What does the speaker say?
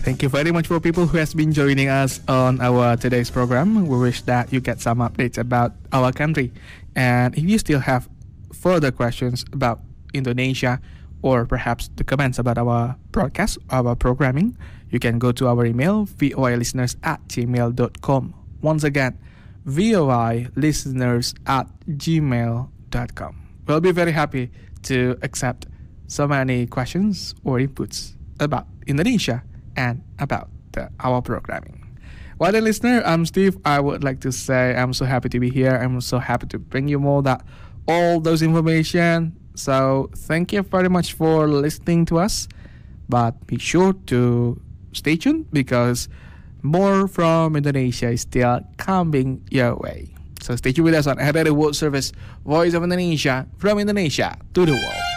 Thank you very much for people who has been joining us on our today's program. We wish that you get some updates about our country. And if you still have further questions about Indonesia or perhaps the comments about our broadcast, our programming, you can go to our email voilisteners@gmail.com. Once again, voilisteners@gmail.com. We'll be very happy to accept so many questions or inputs about Indonesia and about our programming. Well then, listener, I'm Steve. I would like to say I'm so happy to be here. I'm so happy to bring you all those information. So thank you very much for listening to us. But be sure to stay tuned because more from Indonesia is still coming your way. So stay tuned with us on RRI World Service, Voice of Indonesia, from Indonesia to the world.